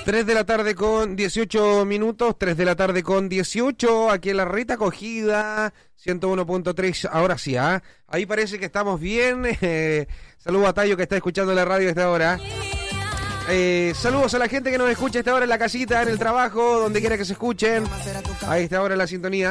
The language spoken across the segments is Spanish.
3 de la tarde con 18 minutos, 3 de la tarde con 18, aquí en la Rita Acogida, 101.3, ahora sí, ahí parece que estamos bien. Saludos a Tayo que está escuchando la radio a esta hora. Saludos a la gente que nos escucha a esta hora en la casita, en el trabajo, donde quiera que se escuchen. A esta hora en la sintonía.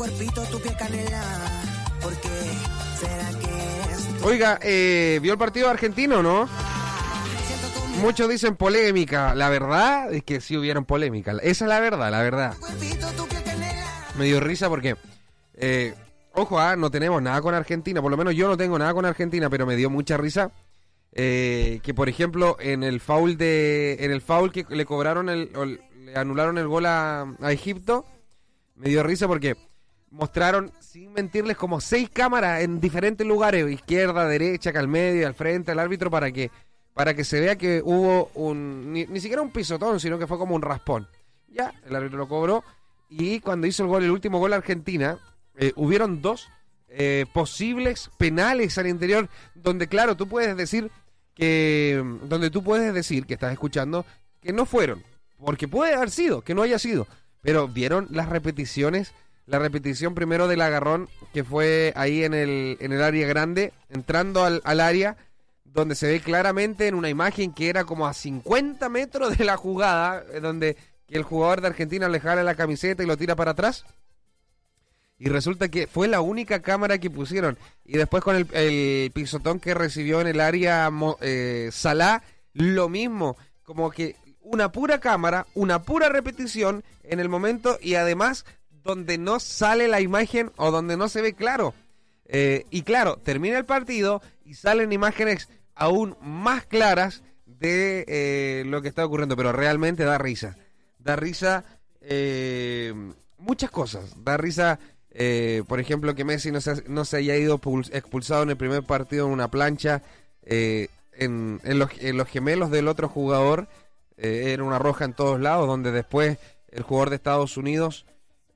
Oiga, ¿vio el partido argentino, no? Muchos dicen polémica. La verdad es que sí hubieron polémica. Esa es la verdad, la verdad. Me dio risa porque... ojo, no tenemos nada con Argentina. Por lo menos yo no tengo nada con Argentina, pero me dio mucha risa. Que por ejemplo, en el foul que le cobraron, le anularon el gol a Egipto. Me dio risa porque mostraron, sin mentirles, como 6 cámaras en diferentes lugares. Izquierda, derecha, acá al medio, al frente, al árbitro, para que se vea que hubo ni siquiera un pisotón, sino que fue como un raspón. Ya, el árbitro lo cobró. Y cuando hizo el último gol Argentina, hubieron 2 posibles penales al interior, donde claro, tú puedes decir que estás escuchando que no fueron, porque puede haber sido, que no haya sido, pero vieron las repeticiones, la repetición primero del agarrón, que fue ahí en el área grande, entrando al área, donde se ve claramente en una imagen que era como a 50 metros de la jugada, donde que el jugador de Argentina le jala la camiseta y lo tira para atrás. Y resulta que fue la única cámara que pusieron. Y después con el pisotón que recibió en el área Salah, lo mismo. Como que una pura cámara, una pura repetición en el momento, y además donde no sale la imagen o donde no se ve claro. Y claro, termina el partido y salen imágenes aún más claras de lo que está ocurriendo. Pero realmente da risa. Da risa muchas cosas. Da risa... por ejemplo, que Messi no se haya ido expulsado en el primer partido en una plancha, en los gemelos del otro jugador, era una roja en todos lados, donde después el jugador de Estados Unidos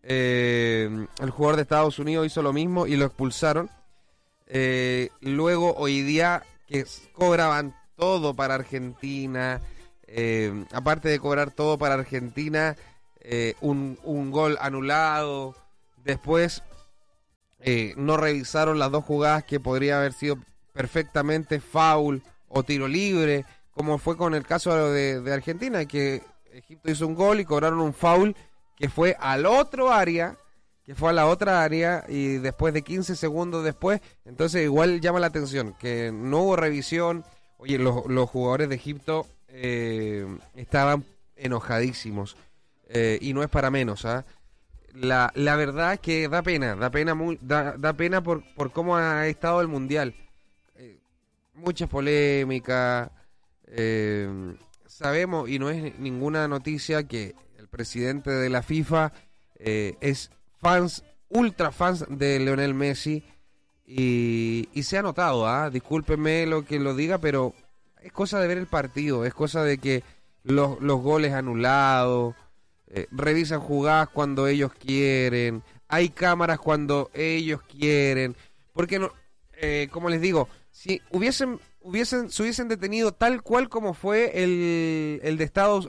hizo lo mismo y lo expulsaron. Luego hoy día que cobraban todo para Argentina, aparte de cobrar todo para Argentina, un gol anulado. Después no revisaron las 2 jugadas que podría haber sido perfectamente foul o tiro libre, como fue con el caso de Argentina, que Egipto hizo un gol y cobraron un foul que fue al otro área, que fue a la otra área, y después de 15 segundos después. Entonces igual llama la atención que no hubo revisión. Oye, los jugadores de Egipto estaban enojadísimos, y no es para menos, La verdad es que da pena por cómo ha estado el Mundial. Muchas polémicas. Sabemos, y no es ninguna noticia, que el presidente de la FIFA es ultra fans de Lionel Messi. Y se ha notado, discúlpenme lo que lo diga, pero es cosa de ver el partido. Es cosa de que los goles anulados... revisan jugadas cuando ellos quieren, hay cámaras cuando ellos quieren, porque no, como les digo, si se hubiesen detenido tal cual como fue el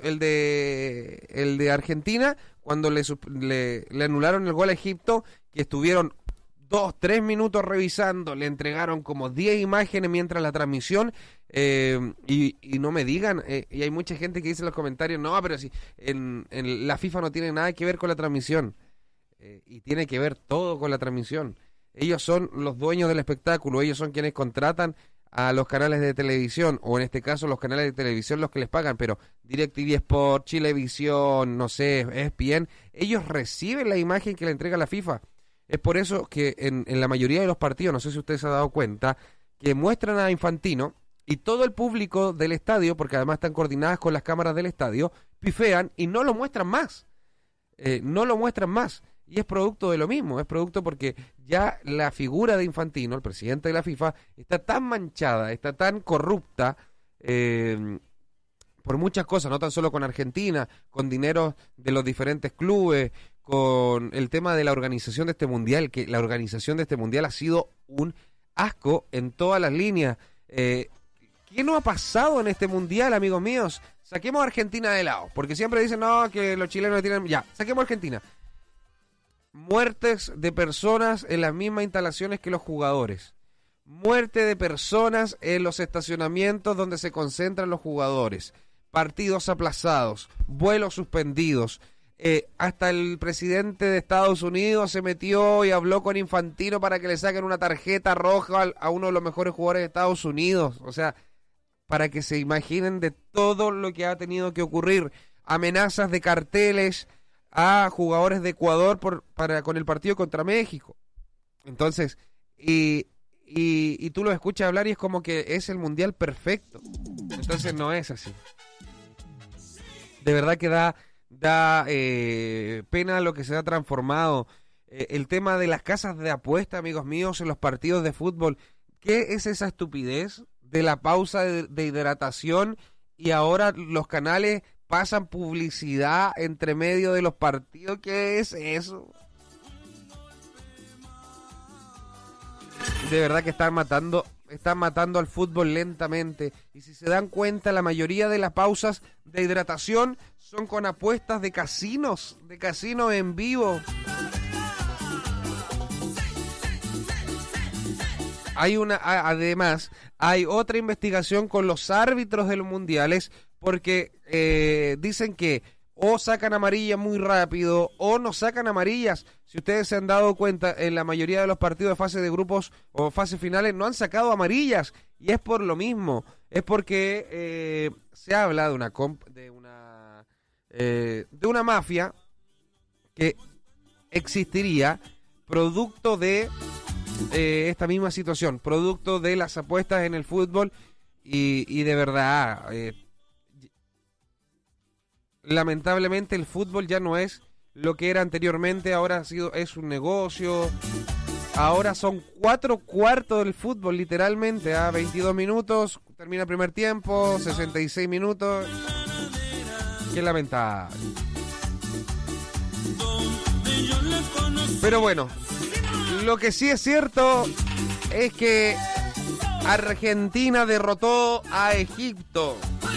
de Argentina, cuando le anularon el gol a Egipto, que estuvieron 2-3 minutos revisando, le entregaron como 10 imágenes mientras la transmisión, y no me digan, y hay mucha gente que dice en los comentarios, no, pero si en la FIFA no tiene nada que ver con la transmisión, y tiene que ver todo con la transmisión. Ellos son los dueños del espectáculo, ellos son quienes contratan a los canales de televisión, o en este caso los canales de televisión los que les pagan, pero DirecTV Sport, Chilevisión, no sé, ESPN, ellos reciben la imagen que le entrega la FIFA. Es por eso que en la mayoría de los partidos, no sé si usted se ha dado cuenta, que muestran a Infantino y todo el público del estadio, porque además están coordinadas con las cámaras del estadio, pifean y no lo muestran más. No lo muestran más. Y es producto de lo mismo, es producto porque ya la figura de Infantino, el presidente de la FIFA, está tan manchada, está tan corrupta, por muchas cosas, no tan solo con Argentina, con dinero de los diferentes clubes, con el tema de la organización de este mundial, que la organización de este mundial ha sido un asco en todas las líneas. ¿Qué no ha pasado en este mundial, amigos míos? Saquemos a Argentina de lado, porque siempre dicen, no, que los chilenos tienen... Ya, saquemos a Argentina. Muertes de personas en las mismas instalaciones que los jugadores. Muerte de personas en los estacionamientos donde se concentran los jugadores. Partidos aplazados, vuelos suspendidos. Hasta el presidente de Estados Unidos se metió y habló con Infantino para que le saquen una tarjeta roja a uno de los mejores jugadores de Estados Unidos. O sea, para que se imaginen de todo lo que ha tenido que ocurrir. Amenazas de carteles a jugadores de Ecuador con el partido contra México. Entonces, y tú lo escuchas hablar y es como que es el mundial perfecto. Entonces no es así. De verdad que da pena lo que se ha transformado. El tema de las casas de apuesta, amigos míos, en los partidos de fútbol. ¿Qué es esa estupidez de la pausa de hidratación y ahora los canales pasan publicidad entre medio de los partidos? ¿Qué es eso? De verdad que están matando al fútbol lentamente. Y si se dan cuenta, la mayoría de las pausas de hidratación son con apuestas de casinos en vivo. Además, hay otra investigación con los árbitros de los mundiales, porque dicen que o sacan amarilla muy rápido o no sacan amarillas. Si ustedes se han dado cuenta, en la mayoría de los partidos de fase de grupos o fase finales no han sacado amarillas, y es por lo mismo. Es porque se habla de una mafia que existiría producto de esta misma situación, producto de las apuestas en el fútbol, y de verdad, lamentablemente el fútbol ya no es lo que era anteriormente. Ahora es un negocio. Ahora son 4/4 del fútbol, literalmente, 22 minutos, termina el primer tiempo, 66 minutos. Qué lamentable. Pero bueno, lo que sí es cierto es que Argentina derrotó a Egipto.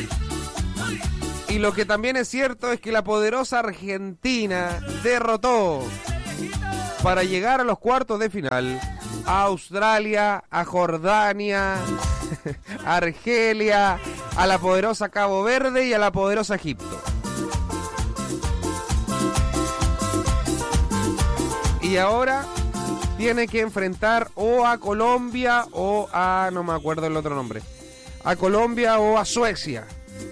Y lo que también es cierto es que la poderosa Argentina derrotó para llegar a los cuartos de final a Australia, a Jordania, a Argelia, a la poderosa Cabo Verde y a la poderosa Egipto. Y ahora tiene que enfrentar o a Colombia o a... no me acuerdo el otro nombre. A Colombia o a Suecia.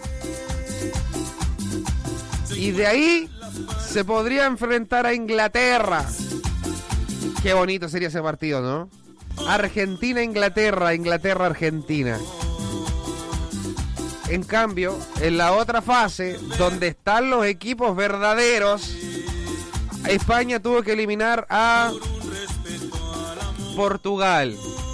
Y de ahí se podría enfrentar a Inglaterra. Qué bonito sería ese partido, ¿no? Argentina-Inglaterra, Inglaterra-Argentina. En cambio, en la otra fase, donde están los equipos verdaderos, España tuvo que eliminar a Portugal.